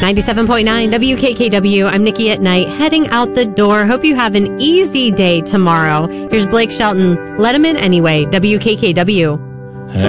97.9 WKKW. I'm Nikki at Night, heading out the door. Hope you have an easy day tomorrow. Here's Blake Shelton. Let him in anyway. WKKW.